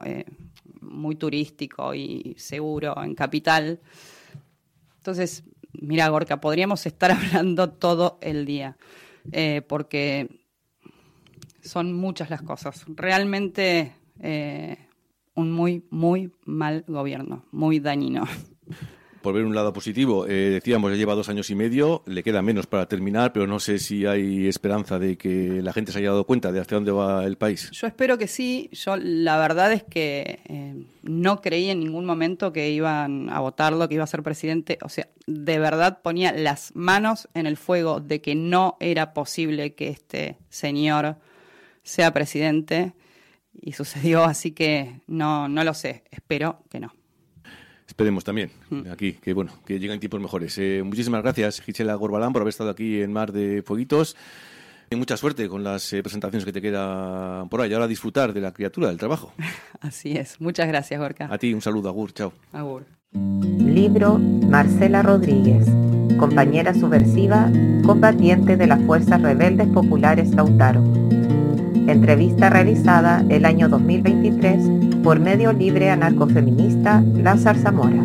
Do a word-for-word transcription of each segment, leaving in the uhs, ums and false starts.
eh, muy turístico y seguro en Capital. Entonces, mira, Gorka, podríamos estar hablando todo el día, eh, porque son muchas las cosas. Realmente eh, un muy, muy mal gobierno, muy dañino. Por ver un lado positivo, eh, decíamos, ya lleva dos años y medio, le queda menos para terminar, pero no sé si hay esperanza de que la gente se haya dado cuenta de hacia dónde va el país. Yo espero que sí. Yo la verdad es que eh, no creí en ningún momento que iban a votarlo, que iba a ser presidente. O sea, de verdad ponía las manos en el fuego de que no era posible que este señor sea presidente, y sucedió, así que no, no lo sé. Espero que no. Esperemos también, aquí, que bueno, que lleguen tiempos mejores. Eh, muchísimas gracias, Gisela Corbalán, por haber estado aquí en Mar de Fueguitos. Y mucha suerte con las eh, presentaciones que te quedan por ahí. Ahora disfrutar de la criatura, del trabajo. Así es. Muchas gracias, Gorka. A ti, un saludo. Agur, chao. Agur. Libro Marcela Rodríguez, compañera subversiva, combatiente de las Fuerzas Rebeldes Populares Lautaro. Entrevista realizada el año dos mil veintitrés por medio libre anarcofeminista La Zarzamora.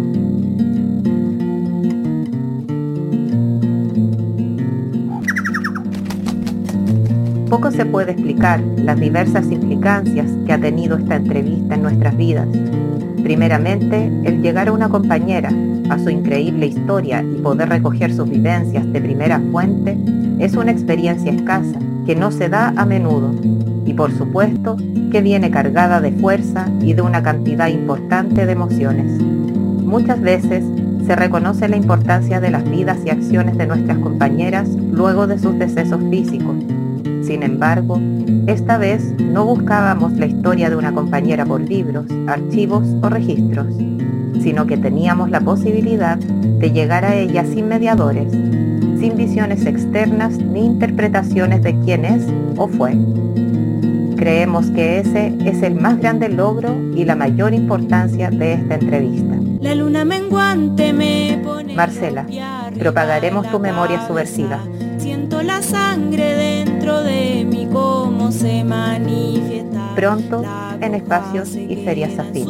Poco se puede explicar las diversas implicancias que ha tenido esta entrevista en nuestras vidas. Primeramente, el llegar a una compañera, a su increíble historia y poder recoger sus vivencias de primera fuente, es una experiencia escasa que no se da a menudo. Y por supuesto que viene cargada de fuerza y de una cantidad importante de emociones. Muchas veces se reconoce la importancia de las vidas y acciones de nuestras compañeras luego de sus decesos físicos. Sin embargo, esta vez no buscábamos la historia de una compañera por libros, archivos o registros, sino que teníamos la posibilidad de llegar a ella sin mediadores, sin visiones externas ni interpretaciones de quién es o fue. Creemos que ese es el más grande logro y la mayor importancia de esta entrevista. La luna menguante me pone Marcela, propagaremos tu memoria subversiva. Siento la sangre dentro de mí, cómo se manifiesta. Pronto en espacios y ferias afines.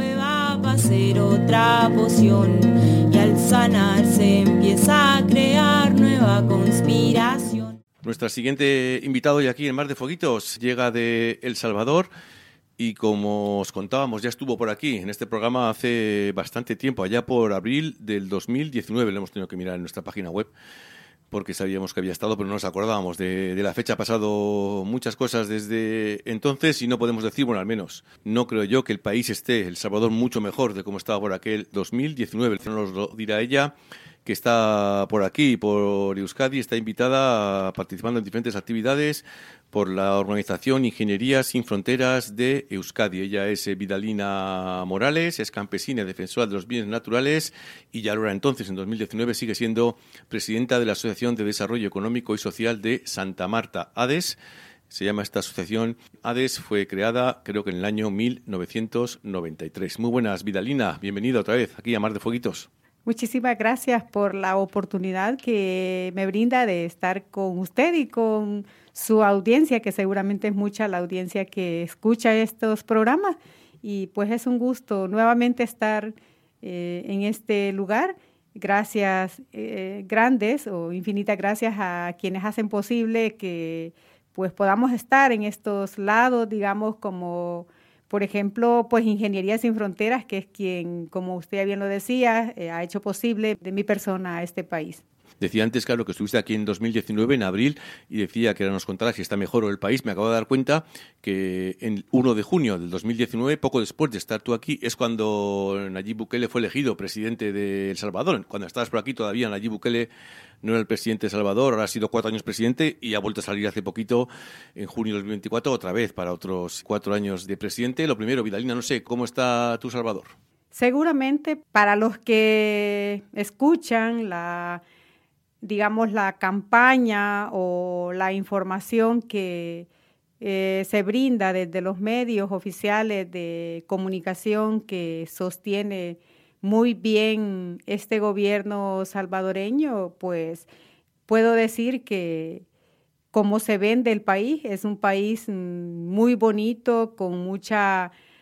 Va a ser otra poción y al sanar se empieza a crear nueva conspiración. Nuestra siguiente invitado ya aquí en Mar de Fueguitos llega de El Salvador y, como os contábamos, ya estuvo por aquí en este programa hace bastante tiempo, allá por abril del dos mil diecinueve. Lo hemos tenido que mirar en nuestra página web porque sabíamos que había estado, pero no nos acordábamos de, de la fecha. Ha pasado muchas cosas desde entonces y no podemos decir, bueno, al menos no creo yo que el país esté, El Salvador, mucho mejor de cómo estaba por aquel dos mil diecinueve. Nos lo dirá ella, que está por aquí, por Euskadi, está invitada a participando en diferentes actividades por la organización Ingeniería Sin Fronteras de Euskadi. Ella es Vidalina Morales, es campesina y defensora de los bienes naturales y ya ahora entonces, en dos mil diecinueve, sigue siendo presidenta de la Asociación de Desarrollo Económico y Social de Santa Marta, A D E S. Se llama esta asociación. A D E S fue creada, creo que en el año mil novecientos noventa y tres. Muy buenas, Vidalina. Bienvenida otra vez aquí a Mar de Fueguitos. Muchísimas gracias por la oportunidad que me brinda de estar con usted y con su audiencia, que seguramente es mucha la audiencia que escucha estos programas. Y pues es un gusto nuevamente estar eh, en este lugar. Gracias eh, grandes o infinitas gracias a quienes hacen posible que pues podamos estar en estos lados, digamos, como por ejemplo, pues Ingeniería Sin Fronteras, que es quien, como usted bien lo decía, eh, ha hecho posible de mi persona a este país. Decía antes, claro, que estuviste aquí en dos mil diecinueve, en abril, y decía que ahora nos contarás si está mejor o el país. Me acabo de dar cuenta que el primero de junio del dos mil diecinueve, poco después de estar tú aquí, es cuando Nayib Bukele fue elegido presidente de El Salvador. Cuando estabas por aquí todavía Nayib Bukele no era el presidente de El Salvador, ahora ha sido cuatro años presidente y ha vuelto a salir hace poquito, en junio de dos mil veinticuatro, otra vez para otros cuatro años de presidente. Lo primero, Vidalina, no sé, ¿cómo está tu Salvador? Seguramente para los que escuchan la... digamos, la campaña o la información que eh, se brinda desde los medios oficiales de comunicación que sostiene muy bien este gobierno salvadoreño, pues puedo decir que como se vende el país, es un país muy bonito, con mucha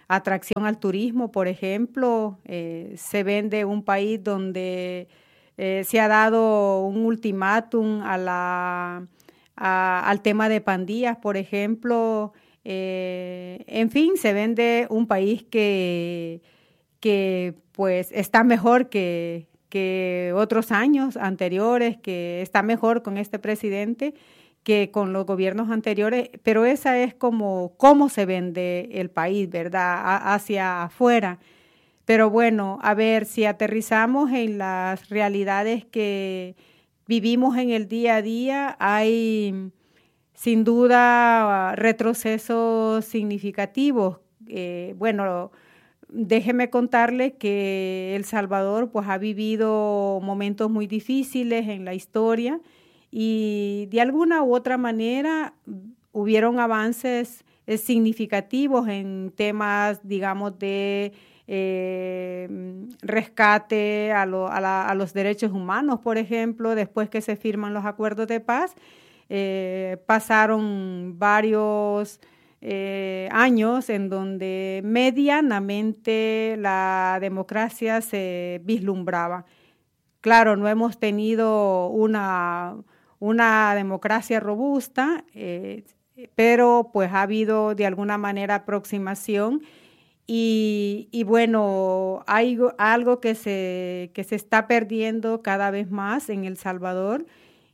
atracción al turismo, por ejemplo. Eh, se vende un país donde eh, se ha dado un ultimátum a la, a, al tema de pandillas, por ejemplo. Eh, en fin, se vende un país que, que pues está mejor que, que otros años anteriores, que está mejor con este presidente que con los gobiernos anteriores, pero esa es como cómo se vende el país, ¿verdad? A, hacia afuera. Pero bueno, a ver, si aterrizamos en las realidades que vivimos en el día a día, hay sin duda retrocesos significativos. Eh, bueno, déjeme contarle que El Salvador pues ha vivido momentos muy difíciles en la historia y de alguna u otra manera hubieron avances eh, significativos en temas, digamos, de eh, rescate a, lo, a, la, a los derechos humanos, por ejemplo, después que se firman los acuerdos de paz. Eh, pasaron varios eh, años en donde medianamente la democracia se vislumbraba. Claro, no hemos tenido una, una democracia robusta, eh, pero pues ha habido de alguna manera aproximación y, y bueno, hay algo que se, que se está perdiendo cada vez más en El Salvador,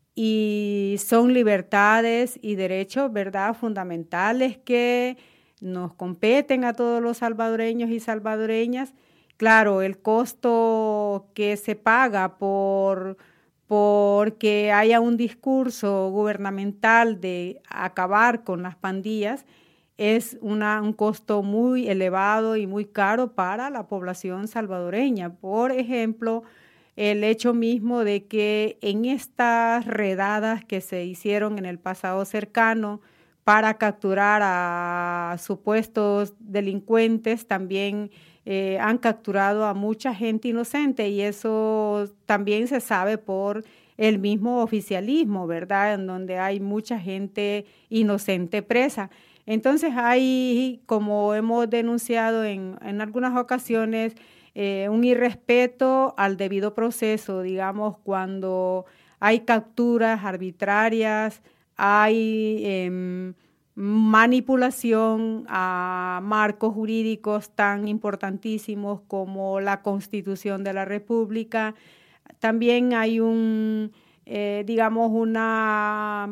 y son libertades y derechos, ¿verdad?, fundamentales que nos competen a todos los salvadoreños y salvadoreñas. Claro, el costo que se paga por, por que haya un discurso gubernamental de acabar con las pandillas es una, un costo muy elevado y muy caro para la población salvadoreña. Por ejemplo, el hecho mismo de que en estas redadas que se hicieron en el pasado cercano para capturar a supuestos delincuentes, también eh, han capturado a mucha gente inocente y eso también se sabe por el mismo oficialismo, ¿verdad?, en donde hay mucha gente inocente presa. Entonces hay, como hemos denunciado en, en algunas ocasiones, Eh, un irrespeto al debido proceso, digamos, cuando hay capturas arbitrarias, hay eh, manipulación a marcos jurídicos tan importantísimos como la Constitución de la República. También hay un, eh, digamos, una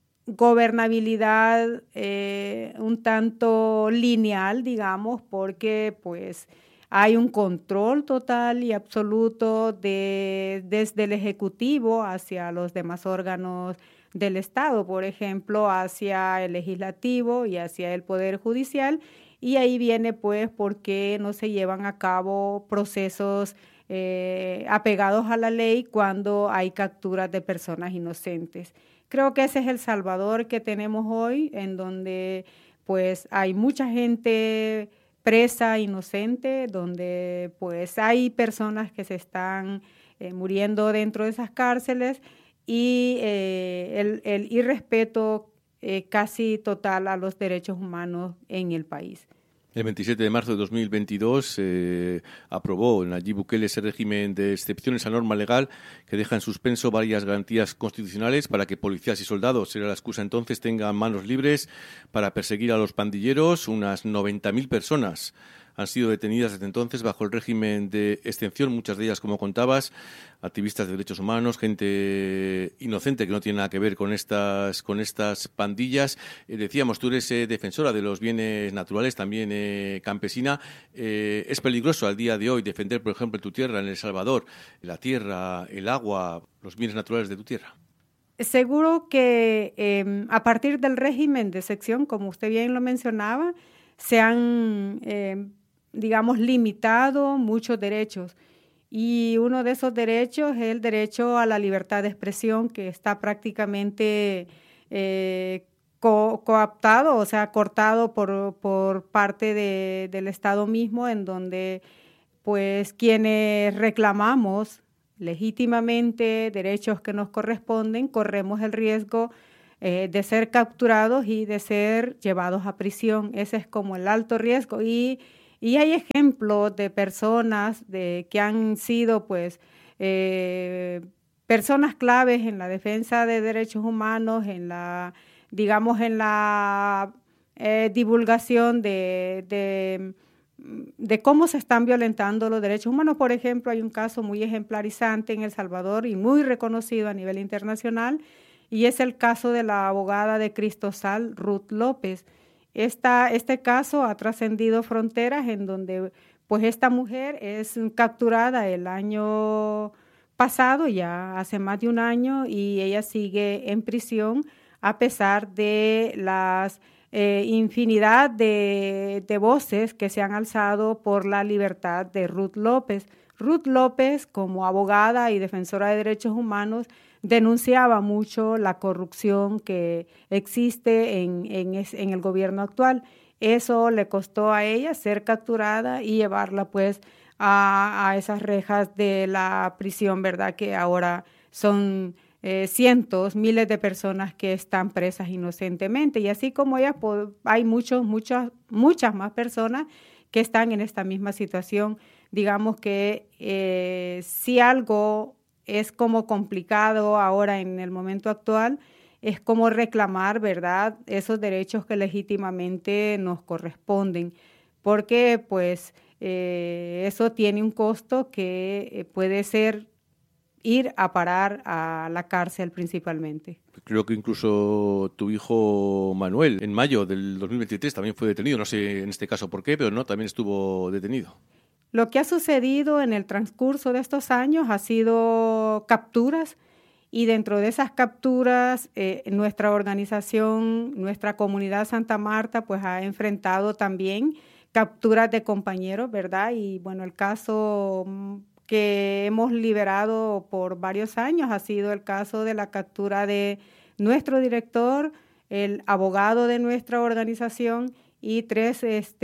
gobernabilidad eh, un tanto lineal, digamos, porque pues hay un control total y absoluto de, desde el Ejecutivo hacia los demás órganos del Estado, por ejemplo, hacia el Legislativo y hacia el Poder Judicial, y ahí viene pues por qué no se llevan a cabo procesos eh, apegados a la ley cuando hay capturas de personas inocentes. Creo que ese es El Salvador que tenemos hoy, en donde pues hay mucha gente presa, inocente, donde pues hay personas que se están eh, muriendo dentro de esas cárceles y eh, el, el irrespeto eh, casi total a los derechos humanos en el país. El veintisiete de marzo de dos mil veintidós eh, aprobó Nayib Bukele ese régimen de excepciones a norma legal que deja en suspenso varias garantías constitucionales para que policías y soldados, era la excusa entonces, tengan manos libres para perseguir a los pandilleros. Unas noventa mil personas han sido detenidas desde entonces bajo el régimen de excepción, muchas de ellas, como contabas, activistas de derechos humanos, gente inocente que no tiene nada que ver con estas con estas pandillas. Eh, decíamos, tú eres eh, defensora de los bienes naturales, también eh, campesina. Eh, es peligroso al día de hoy defender, por ejemplo, tu tierra en El Salvador, la tierra, el agua, los bienes naturales de tu tierra. Seguro que eh, a partir del régimen de excepción, como usted bien lo mencionaba, se han eh, digamos, limitado muchos derechos. Y uno de esos derechos es el derecho a la libertad de expresión, que está prácticamente eh, co- cooptado, o sea, cortado por, por parte de, del Estado mismo, en donde pues quienes reclamamos legítimamente derechos que nos corresponden, corremos el riesgo eh, de ser capturados y de ser llevados a prisión. Ese es como el alto riesgo y Y hay ejemplos de personas de, que han sido, pues, eh, personas claves en la defensa de derechos humanos, en la, digamos, en la eh, divulgación de, de, de cómo se están violentando los derechos humanos. Por ejemplo, hay un caso muy ejemplarizante en El Salvador y muy reconocido a nivel internacional, y es el caso de la abogada de Cristosal, Ruth López. Esta, este caso ha trascendido fronteras, en donde pues esta mujer es capturada el año pasado, ya hace más de un año, y ella sigue en prisión a pesar de las eh, infinidad de, de voces que se han alzado por la libertad de Ruth López. Ruth López, como abogada y defensora de derechos humanos, denunciaba mucho la corrupción que existe en, en, es, en el gobierno actual. Eso le costó a ella ser capturada y llevarla pues a, a esas rejas de la prisión, ¿verdad? Que ahora son eh, cientos, miles de personas que están presas inocentemente. Y así como ella, pues, hay muchos, muchas, muchas más personas que están en esta misma situación. Digamos que eh, si algo es como complicado ahora en el momento actual, es como reclamar, ¿verdad?, esos derechos que legítimamente nos corresponden, porque pues eh, eso tiene un costo que puede ser ir a parar a la cárcel principalmente. Creo que incluso tu hijo Manuel, en mayo del dos mil veintitrés, también fue detenido. No sé en este caso por qué, pero no, también estuvo detenido. Lo que ha sucedido en el transcurso de estos años ha sido capturas, y dentro de esas capturas eh, nuestra organización, nuestra comunidad Santa Marta, pues ha enfrentado también capturas de compañeros, ¿verdad? Y bueno, el caso que hemos liberado por varios años ha sido el caso de la captura de nuestro director, el abogado de nuestra organización, y tres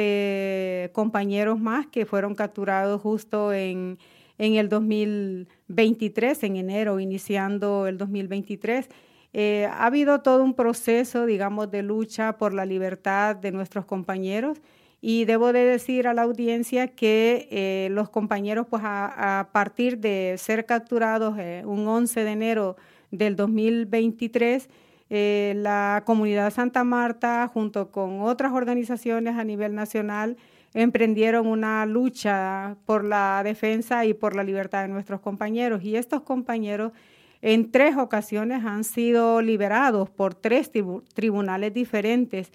este, compañeros más que fueron capturados justo en, en el dos mil veintitrés, en enero, iniciando el dos mil veintitrés. Eh, ha habido todo un proceso, digamos, de lucha por la libertad de nuestros compañeros, y debo de decir a la audiencia que eh, los compañeros, pues a, a partir de ser capturados eh, un once de enero del dos mil veintitrés, Eh, la comunidad Santa Marta, junto con otras organizaciones a nivel nacional, emprendieron una lucha por la defensa y por la libertad de nuestros compañeros. Y estos compañeros en tres ocasiones han sido liberados por tres tribu- tribunales diferentes.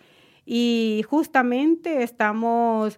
Y justamente estamos,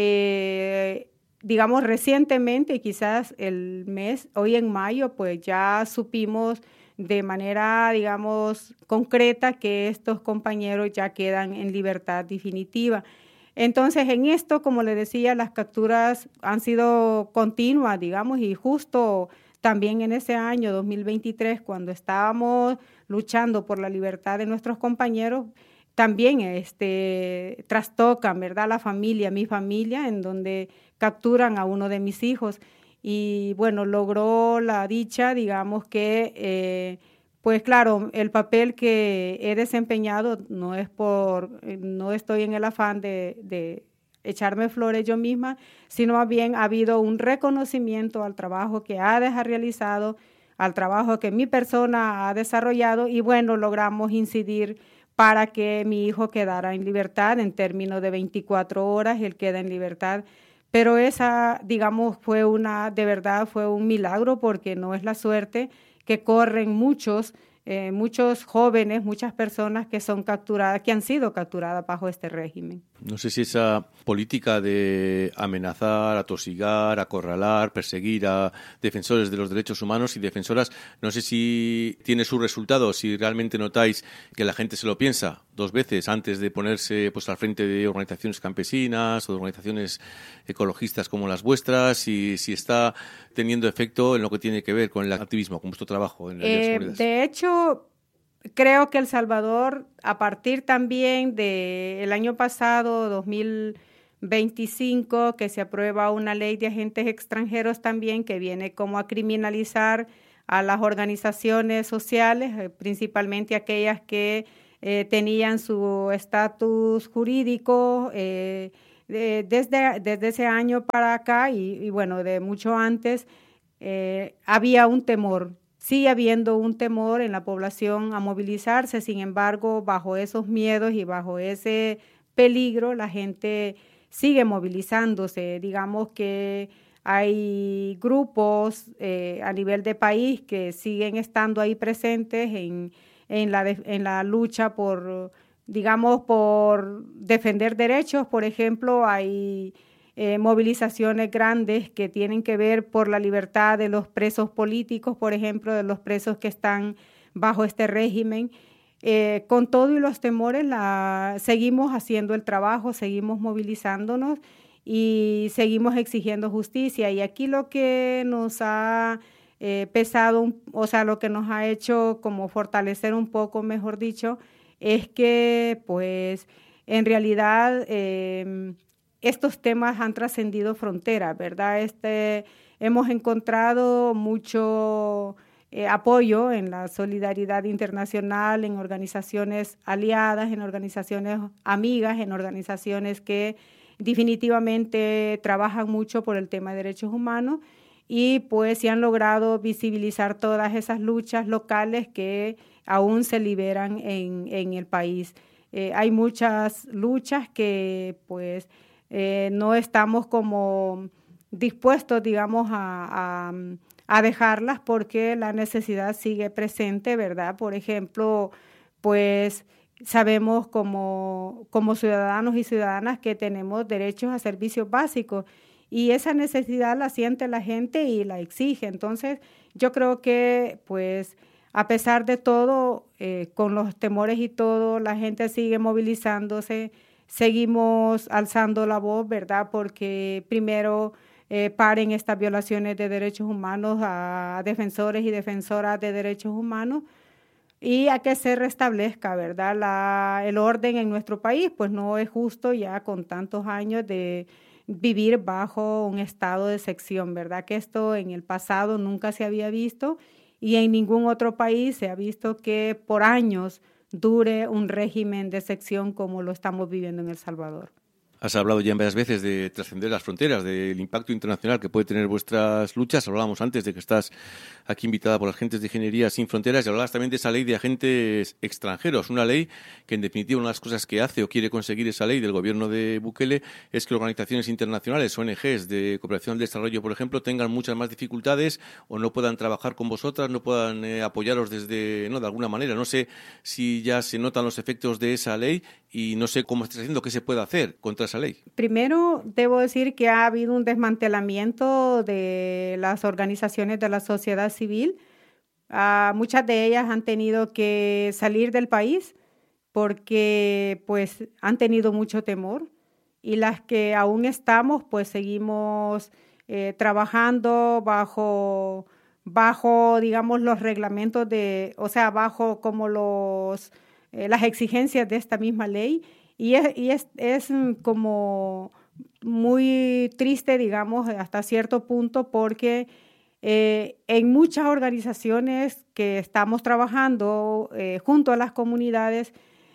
eh, digamos, recientemente, quizás el mes, hoy en mayo, pues ya supimos de manera, digamos, concreta que estos compañeros ya quedan en libertad definitiva. Entonces, en esto, como le decía, las capturas han sido continuas, digamos, y justo también en ese año dos mil veintitrés, cuando estábamos luchando por la libertad de nuestros compañeros, también este, trastocan, ¿verdad?, la familia, mi familia, en donde capturan a uno de mis hijos. Y bueno, logró la dicha, digamos que, eh, pues claro, el papel que he desempeñado no es por, no estoy en el afán de, de echarme flores yo misma, sino más bien ha habido un reconocimiento al trabajo que ha realizado, al trabajo que mi persona ha desarrollado, y bueno, logramos incidir para que mi hijo quedara en libertad en términos de veinticuatro horas, él queda en libertad. Pero esa, digamos, fue una, de verdad fue un milagro, porque no es la suerte que corren muchos, eh, muchos jóvenes, muchas personas que son capturadas, que han sido capturadas bajo este régimen. No sé si esa política de amenazar, atosigar, acorralar, perseguir a defensores de los derechos humanos y defensoras, no sé si tiene sus resultados, si realmente notáis que la gente se lo piensa dos veces antes de ponerse pues al frente de organizaciones campesinas o de organizaciones ecologistas como las vuestras, y si está teniendo efecto en lo que tiene que ver con el activismo, con vuestro trabajo en las eh, comunidades. De hecho, creo que El Salvador, a partir también del año pasado, dos mil veinticinco, que se aprueba una ley de agentes extranjeros también, que viene como a criminalizar a las organizaciones sociales, eh, principalmente aquellas que eh, tenían su estatus jurídico, eh, eh, desde, desde ese año para acá y, y bueno, de mucho antes, eh, había un temor. Sigue habiendo un temor en la población a movilizarse, sin embargo, bajo esos miedos y bajo ese peligro, la gente sigue movilizándose. Digamos que hay grupos eh, a nivel de país que siguen estando ahí presentes en, en, la, de, en la lucha por, digamos, por defender derechos. Por ejemplo, hay Eh, movilizaciones grandes que tienen que ver por la libertad de los presos políticos, por ejemplo, de los presos que están bajo este régimen. Eh, con todo y los temores, la, seguimos haciendo el trabajo, seguimos movilizándonos y seguimos exigiendo justicia. Y aquí lo que nos ha eh, pesado, o sea, lo que nos ha hecho como fortalecer un poco, mejor dicho, es que pues en realidad eh, estos temas han trascendido fronteras, ¿verdad? Este, hemos encontrado mucho eh, apoyo en la solidaridad internacional, en organizaciones aliadas, en organizaciones amigas, en organizaciones que definitivamente trabajan mucho por el tema de derechos humanos y pues se han logrado visibilizar todas esas luchas locales que aún se liberan en, en el país. Eh, hay muchas luchas que pues Eh, no estamos como dispuestos, digamos, a, a, a dejarlas porque la necesidad sigue presente, ¿verdad? Por ejemplo, pues sabemos como, como ciudadanos y ciudadanas que tenemos derechos a servicios básicos y esa necesidad la siente la gente y la exige. Entonces, yo creo que, pues, a pesar de todo, eh, con los temores y todo, la gente sigue movilizándose. Seguimos alzando la voz, ¿verdad? Porque primero eh, paren estas violaciones de derechos humanos a defensores y defensoras de derechos humanos y a que se restablezca, ¿verdad? La, el orden en nuestro país, pues no es justo ya con tantos años de vivir bajo un estado de sección, ¿verdad? Que esto en el pasado nunca se había visto y en ningún otro país se ha visto que por años dure un régimen de sección como lo estamos viviendo en El Salvador. Has hablado ya varias veces de trascender las fronteras, del impacto internacional que puede tener vuestras luchas. Hablábamos antes de que estás aquí invitada por Agentes de Ingeniería Sin Fronteras y hablabas también de esa ley de agentes extranjeros, una ley que en definitiva una de las cosas que hace o quiere conseguir esa ley del gobierno de Bukele es que organizaciones internacionales, O N Ges de cooperación al desarrollo, por ejemplo, tengan muchas más dificultades o no puedan trabajar con vosotras, no puedan eh, apoyaros desde, no, de alguna manera. No sé si ya se notan los efectos de esa ley y no sé cómo estás haciendo, qué se puede hacer contra esa ley. Primero, debo decir que ha habido un desmantelamiento de las organizaciones de la sociedad civil. Uh, muchas de ellas han tenido que salir del país porque pues han tenido mucho temor y las que aún estamos pues seguimos eh, trabajando bajo, bajo, digamos, los reglamentos de, o sea, bajo como los, eh, las exigencias de esta misma ley. Y es, y es, es como muy triste, digamos, hasta cierto punto, porque eh, en muchas organizaciones que estamos trabajando eh, junto a las comunidades,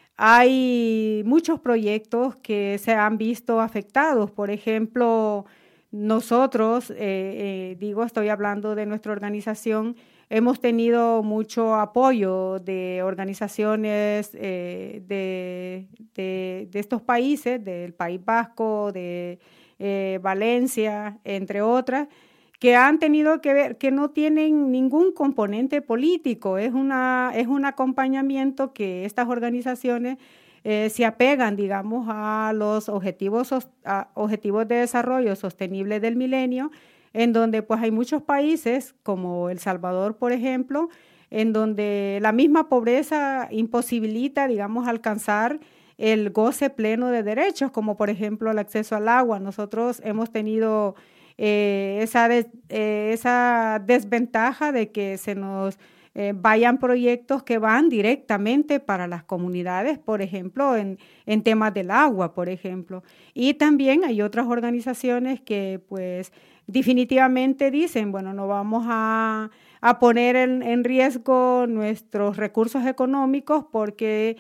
hay muchos proyectos que se han visto afectados. Por ejemplo, nosotros, eh, eh, digo, estoy hablando de nuestra organización, hemos tenido mucho apoyo de organizaciones eh, de, de, de estos países, del País Vasco, de eh, Valencia, entre otras, que han tenido que ver, que no tienen ningún componente político. Es, una, es un acompañamiento que estas organizaciones eh, se apegan, digamos, a los objetivos, a objetivos de desarrollo sostenible del milenio, en donde pues hay muchos países, como El Salvador, por ejemplo, en donde la misma pobreza imposibilita, digamos, alcanzar el goce pleno de derechos, como por ejemplo el acceso al agua. Nosotros hemos tenido eh, esa, des, eh, esa desventaja de que se nos eh, vayan proyectos que van directamente para las comunidades, por ejemplo, en, en temas del agua, por ejemplo. Y también hay otras organizaciones que pues definitivamente dicen, bueno, no vamos a, a poner en, en riesgo nuestros recursos económicos porque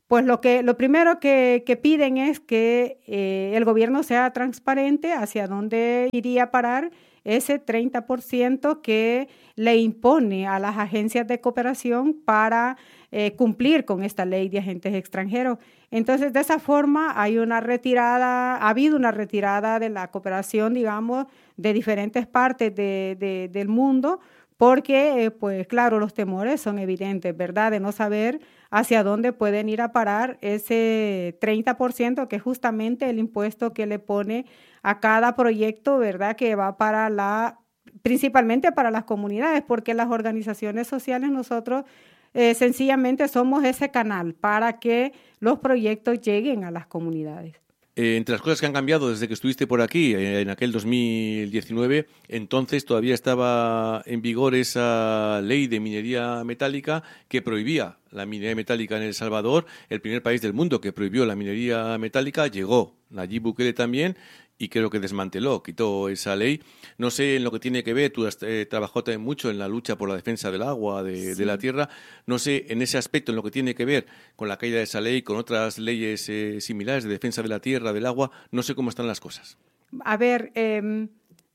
pues lo que lo primero que, que piden es que eh, el gobierno sea transparente hacia dónde iría a parar ese treinta por ciento que le impone a las agencias de cooperación para eh, cumplir con esta ley de agentes extranjeros. Entonces, de esa forma hay una retirada, ha habido una retirada de la cooperación, digamos, de diferentes partes de, de, del mundo, porque, eh, pues claro, los temores son evidentes, ¿verdad?, de no saber hacia dónde pueden ir a parar ese treinta por ciento, que es justamente el impuesto que le pone a cada proyecto, ¿verdad?, que va para la, principalmente para las comunidades, porque las organizaciones sociales nosotros eh, sencillamente somos ese canal para que los proyectos lleguen a las comunidades. Eh, entre las cosas que han cambiado desde que estuviste por aquí, eh, en aquel dos mil diecinueve, entonces todavía estaba en vigor esa ley de minería metálica que prohibía la minería metálica en El Salvador. El primer país del mundo que prohibió la minería metálica llegó Nayib Bukele también, y creo que desmanteló, quitó esa ley. No sé en lo que tiene que ver, tú has eh, trabajado también mucho en la lucha por la defensa del agua, de, sí. de la tierra. No sé en ese aspecto, en lo que tiene que ver con la caída de esa ley, con otras leyes eh, similares de defensa de la tierra, del agua, no sé cómo están las cosas. A ver, eh,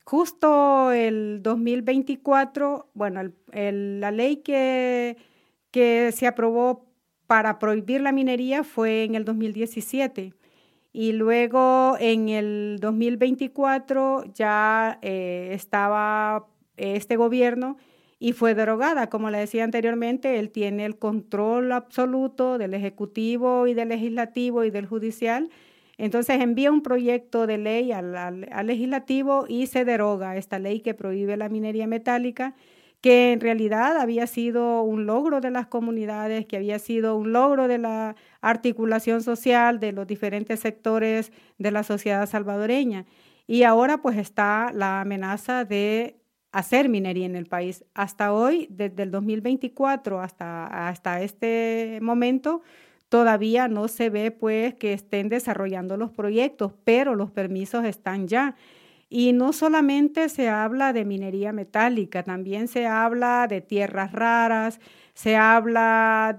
justo el dos mil veinticuatro, bueno, el, el, la ley que, que se aprobó para prohibir la minería fue en el dos mil diecisiete. Y luego en el dos mil veinticuatro ya eh, estaba este gobierno y fue derogada. Como le decía anteriormente, él tiene el control absoluto del Ejecutivo y del Legislativo y del Judicial. Entonces envía un proyecto de ley al, al, al Legislativo y se deroga esta ley que prohíbe la minería metálica, que en realidad había sido un logro de las comunidades, que había sido un logro de la articulación social de los diferentes sectores de la sociedad salvadoreña. Y ahora pues está la amenaza de hacer minería en el país. Hasta hoy, desde el dos mil veinticuatro hasta, hasta este momento, todavía no se ve pues que estén desarrollando los proyectos, pero los permisos están ya. Y no solamente se habla de minería metálica, también se habla de tierras raras, se habla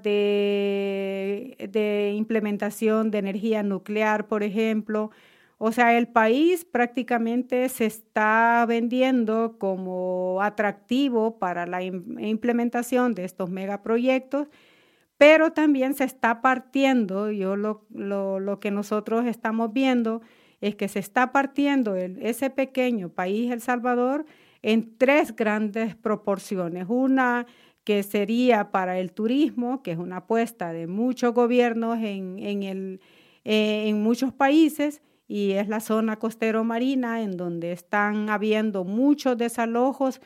de, de implementación de energía nuclear, por ejemplo. O sea, el país prácticamente se está vendiendo como atractivo para la implementación de estos megaproyectos, pero también se está partiendo, yo lo, lo, lo que nosotros estamos viendo es que se está partiendo el, ese pequeño país, El Salvador, en tres grandes proporciones. Una que sería para el turismo, que es una apuesta de muchos gobiernos en, en, el, eh, en muchos países, y es la zona costero-marina, en donde están habiendo muchos desalojos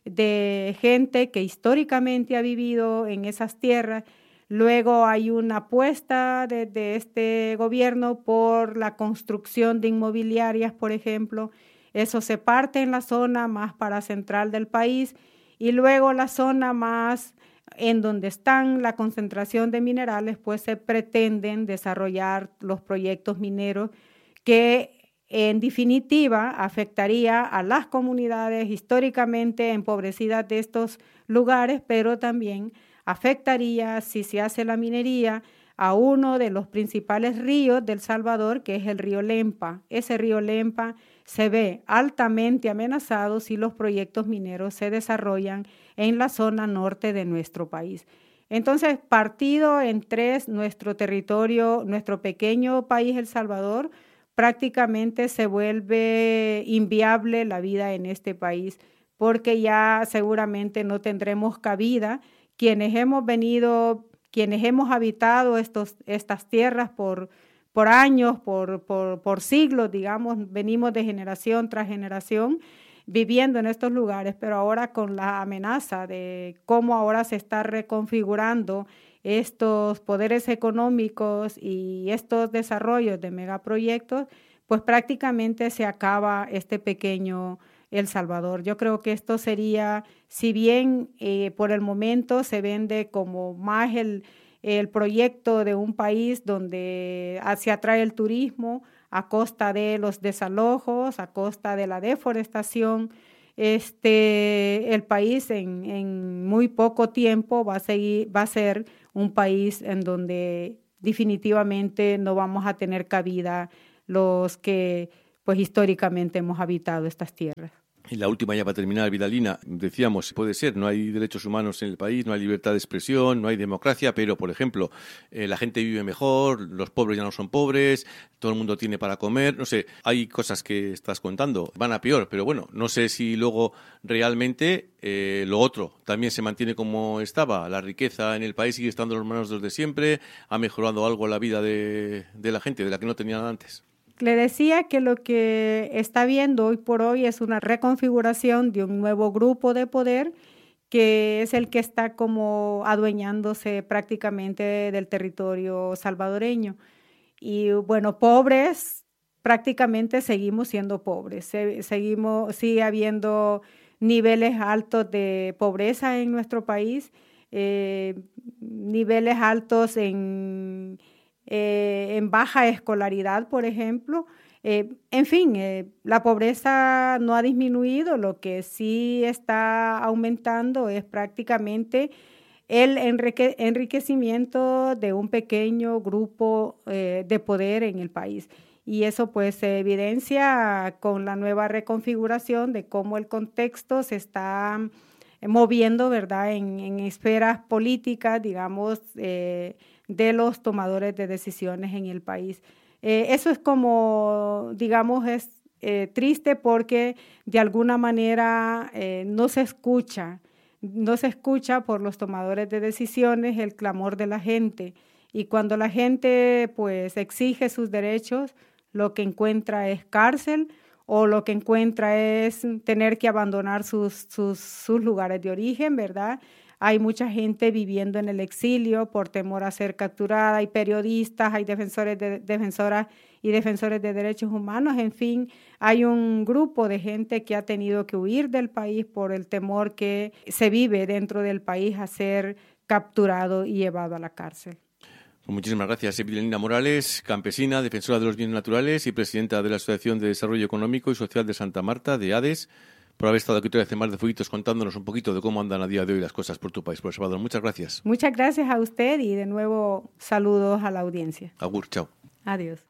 de gente que históricamente ha vivido en esas tierras. Luego hay una apuesta de, de este gobierno por la construcción de inmobiliarias, por ejemplo. Eso se parte en la zona más paracentral del país, y luego la zona más en donde están la concentración de minerales, pues se pretenden desarrollar los proyectos mineros que en definitiva afectaría a las comunidades históricamente empobrecidas de estos lugares, pero también afectaría, si se hace la minería, a uno de los principales ríos del Salvador, que es el río Lempa. Ese río Lempa se ve altamente amenazado si los proyectos mineros se desarrollan en la zona norte de nuestro país. Entonces, partido en tres, nuestro territorio, nuestro pequeño país, El Salvador, prácticamente se vuelve inviable la vida en este país, porque ya seguramente no tendremos cabida. Quienes hemos venido, quienes hemos habitado estos, estas tierras por, por años, por, por, por siglos, digamos, venimos de generación tras generación viviendo en estos lugares, pero ahora con la amenaza de cómo ahora se está reconfigurando estos poderes económicos y estos desarrollos de megaproyectos, pues prácticamente se acaba este pequeño El Salvador. Yo creo que esto sería, si bien eh, por el momento se vende como más el, el proyecto de un país donde se atrae el turismo a costa de los desalojos, a costa de la deforestación, este, el país en, en muy poco tiempo va a seguir, va a ser un país en donde definitivamente no vamos a tener cabida los que pues históricamente hemos habitado estas tierras. Y la última ya para terminar, Vidalina, decíamos, puede ser, no hay derechos humanos en el país, no hay libertad de expresión, no hay democracia, pero, por ejemplo, eh, la gente vive mejor, los pobres ya no son pobres, todo el mundo tiene para comer, no sé, hay cosas que estás contando, van a peor, pero bueno, no sé si luego realmente eh, lo otro también se mantiene como estaba, la riqueza en el país sigue estando en las manos de los de siempre, ha mejorado algo la vida de, de la gente, de la que no tenían antes. Le decía que lo que está viendo hoy por hoy es una reconfiguración de un nuevo grupo de poder que es el que está como adueñándose prácticamente del territorio salvadoreño. Y bueno, pobres, prácticamente seguimos siendo pobres, Se, seguimos, sigue habiendo niveles altos de pobreza en nuestro país, eh, niveles altos en... Eh, en baja escolaridad, por ejemplo. Eh, en fin, eh, la pobreza no ha disminuido, lo que sí está aumentando es prácticamente el enrique- enriquecimiento de un pequeño grupo eh, de poder en el país. Y eso pues se evidencia con la nueva reconfiguración de cómo el contexto se está moviendo, ¿verdad?, en, en esferas políticas, digamos, eh, de los tomadores de decisiones en el país. Eh, eso es como, digamos, es eh, triste porque de alguna manera eh, no se escucha, no se escucha por los tomadores de decisiones el clamor de la gente. Y cuando la gente pues exige sus derechos, lo que encuentra es cárcel o lo que encuentra es tener que abandonar sus, sus, sus lugares de origen, ¿verdad? Hay mucha gente viviendo en el exilio por temor a ser capturada, hay periodistas, hay defensores de, defensoras y defensores de derechos humanos, en fin, hay un grupo de gente que ha tenido que huir del país por el temor que se vive dentro del país a ser capturado y llevado a la cárcel. Pues muchísimas gracias, Vidalina Morales, campesina, defensora de los bienes naturales y presidenta de la Asociación de Desarrollo Económico y Social de Santa Marta, de ADES, por haber estado aquí otra vez en Mar de Fueguitos contándonos un poquito de cómo andan a día de hoy las cosas por tu país, por El Salvador. Muchas gracias. Muchas gracias a usted y de nuevo saludos a la audiencia. Agur, chao. Adiós.